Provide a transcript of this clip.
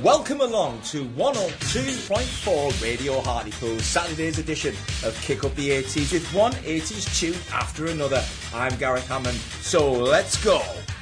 Welcome along to 102.4 Radio Hartlepool's Saturday's edition of Kick Up the 80s with one 80s tune after another. I'm Gareth Hammond, so let's go.